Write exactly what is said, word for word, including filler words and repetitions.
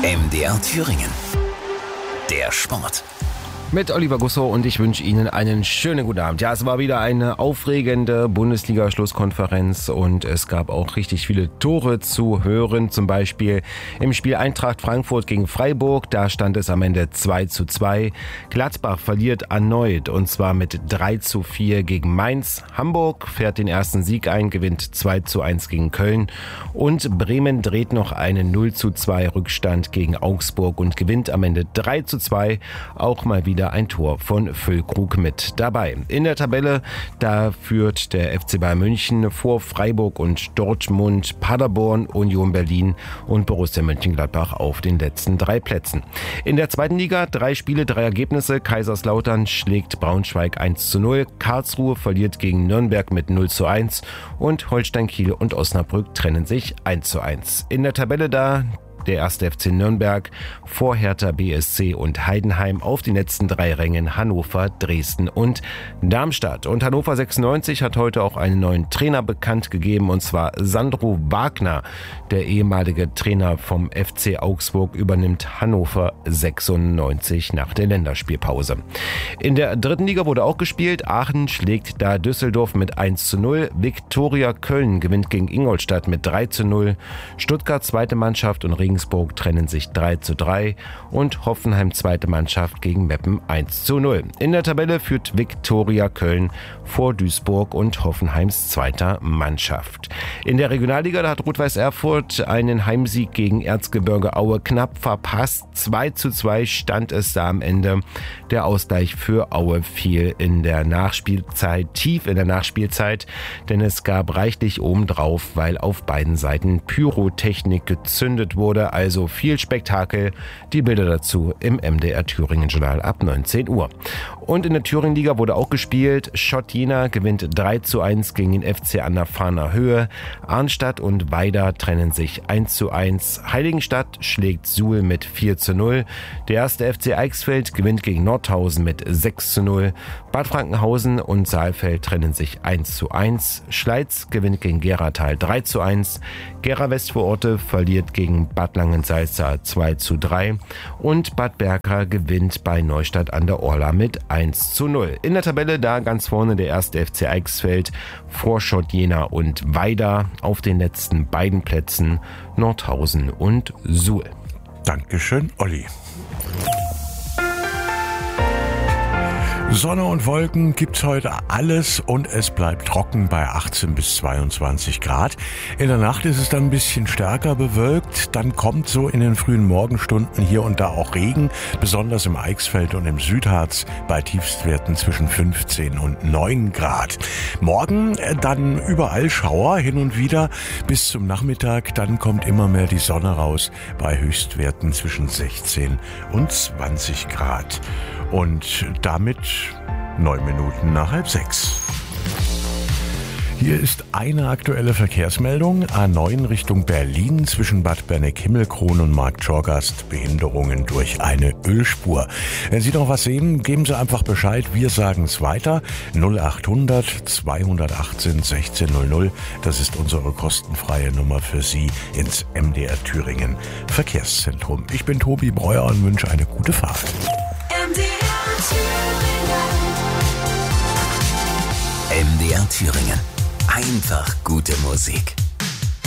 M D R Thüringen. Der Sport. Mit Oliver Gussow und ich wünsche Ihnen einen schönen guten Abend. Ja, es war wieder eine aufregende Bundesliga-Schlusskonferenz und es gab auch richtig viele Tore zu hören. Zum Beispiel im Spiel Eintracht Frankfurt gegen Freiburg, da stand es am Ende zwei zu zwei. Gladbach verliert erneut und zwar mit drei zu vier gegen Mainz. Hamburg fährt den ersten Sieg ein, gewinnt zwei zu eins gegen Köln. Und Bremen dreht noch einen null zu zwei Rückstand gegen Augsburg und gewinnt am Ende drei zu zwei. Auch mal wieder ein Tor von Füllkrug mit dabei. In der Tabelle, da führt der F C Bayern München vor Freiburg und Dortmund, Paderborn, Union Berlin und Borussia Mönchengladbach auf den letzten drei Plätzen. In der zweiten Liga drei Spiele, drei Ergebnisse. Kaiserslautern schlägt Braunschweig eins zu null, Karlsruhe verliert gegen Nürnberg mit null zu eins und Holstein Kiel und Osnabrück trennen sich eins zu eins. In der Tabelle da der erste F C Nürnberg vor Hertha B S C und Heidenheim, auf den letzten drei Rängen Hannover, Dresden und Darmstadt. Und Hannover sechsundneunzig hat heute auch einen neuen Trainer bekannt gegeben, und zwar Sandro Wagner. Der ehemalige Trainer vom F C Augsburg übernimmt Hannover sechsundneunzig nach der Länderspielpause. In der dritten Liga wurde auch gespielt. Aachen schlägt da Düsseldorf mit eins zu null. Viktoria Köln gewinnt gegen Ingolstadt mit drei zu null. Stuttgart zweite Mannschaft und Regensburg trennen sich drei zu drei und Hoffenheim zweite Mannschaft gegen Meppen eins zu null. In der Tabelle führt Viktoria Köln vor Duisburg und Hoffenheims zweiter Mannschaft. In der Regionalliga, da hat Rot-Weiß Erfurt einen Heimsieg gegen Erzgebirge Aue knapp verpasst. zwei zu zwei stand es da am Ende. Der Ausgleich für Aue fiel in der Nachspielzeit, tief in der Nachspielzeit, denn es gab reichlich obendrauf, weil auf beiden Seiten Pyrotechnik gezündet wurde. Also viel Spektakel. Die Bilder dazu im M D R Thüringen Journal ab neunzehn Uhr. Und in der Thüringen-Liga wurde auch gespielt. Schott Jena gewinnt drei zu eins gegen den F C an der Fahner Höhe. Arnstadt und Weida trennen sich eins zu eins. Heiligenstadt schlägt Suhl mit vier zu null. Der erste F C Eichsfeld gewinnt gegen Nordhausen mit sechs zu null. Bad Frankenhausen und Saalfeld trennen sich eins zu eins. Schleiz gewinnt gegen Geratal drei zu eins. Gera Westvororte verliert gegen Bad Langensalza zwei zu drei und Bad Berka gewinnt bei Neustadt an der Orla mit eins zu null. In der Tabelle da ganz vorne der erste F C Eichsfeld vor Schott Jena und Weida, auf den letzten beiden Plätzen Nordhausen und Suhl. Dankeschön, Olli. Sonne und Wolken gibt's heute alles und es bleibt trocken bei achtzehn bis zweiundzwanzig Grad. In der Nacht ist es dann ein bisschen stärker bewölkt. Dann kommt so in den frühen Morgenstunden hier und da auch Regen, besonders im Eichsfeld und im Südharz bei Tiefstwerten zwischen fünfzehn und neun Grad. Morgen dann überall Schauer hin und wieder bis zum Nachmittag. Dann kommt immer mehr die Sonne raus bei Höchstwerten zwischen sechzehn und zwanzig Grad. Und damit neun Minuten nach halb sechs. Hier ist eine aktuelle Verkehrsmeldung. A neun Richtung Berlin zwischen Bad Berneck-Himmelkron und Marktschorgast. Behinderungen durch eine Ölspur. Wenn Sie noch was sehen, geben Sie einfach Bescheid. Wir sagen es weiter. null achthundert zweihundertachtzehn sechzehn null null. Das ist unsere kostenfreie Nummer für Sie ins M D R Thüringen Verkehrszentrum. Ich bin Tobi Breuer und wünsche eine gute Fahrt. M D R Thüringen. Einfach gute Musik.